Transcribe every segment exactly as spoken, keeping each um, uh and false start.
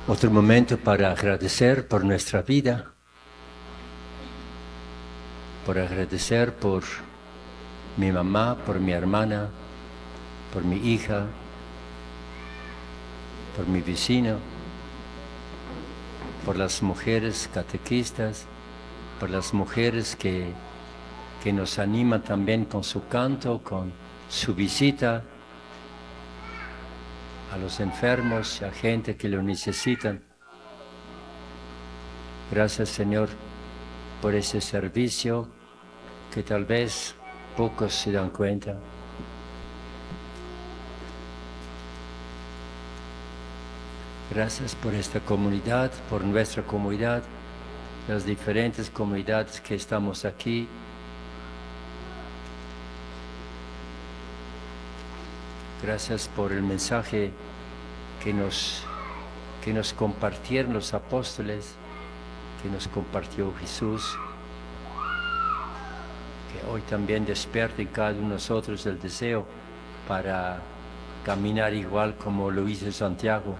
Otro momento para agradecer por nuestra vida, por agradecer por mi mamá, por mi hermana, por mi hija, por mi vecino, por las mujeres catequistas, por las mujeres que, que nos animan también con su canto, con su visita a los enfermos, a gente que lo necesitan. Gracias, Señor, por ese servicio que tal vez pocos se dan cuenta. Gracias por esta comunidad, por nuestra comunidad, las diferentes comunidades que estamos aquí. Gracias por el mensaje que nos, que nos compartieron los apóstoles, que nos compartió Jesús, que hoy también despierte en cada uno de nosotros el deseo para caminar igual como lo hizo Santiago.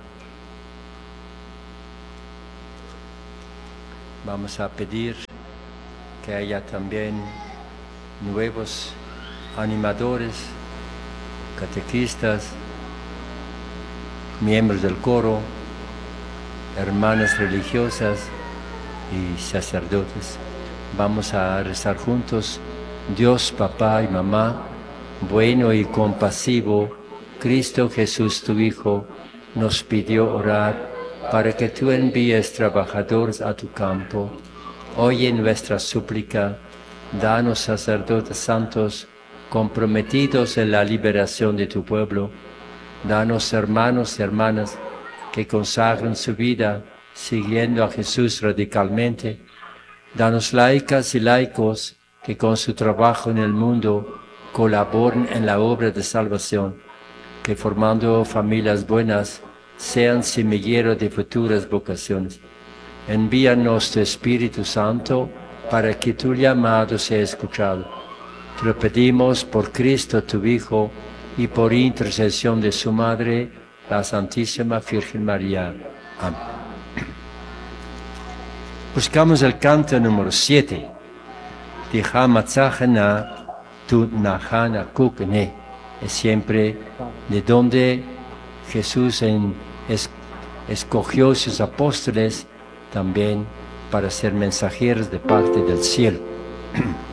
Vamos a pedir que haya también nuevos animadores, catequistas, miembros del coro, hermanas religiosas y sacerdotes. Vamos a rezar juntos. Dios, papá y mamá, bueno y compasivo, Cristo Jesús tu Hijo, nos pidió orar para que tú envíes trabajadores a tu campo. Oye nuestra súplica, danos sacerdotes santos, comprometidos en la liberación de tu pueblo. Danos hermanos y hermanas que consagren su vida siguiendo a Jesús radicalmente. Danos laicas y laicos que con su trabajo en el mundo colaboren en la obra de salvación, que formando familias buenas sean semilleros de futuras vocaciones. Envíanos tu Espíritu Santo para que tu llamado sea escuchado. Te lo pedimos por Cristo tu Hijo y por intercesión de su Madre, la Santísima Virgen María. Amén. Buscamos el canto número siete. Diha matzahana tu nahana kukne. Es siempre de donde Jesús en, es, escogió sus apóstoles también para ser mensajeros de parte del cielo.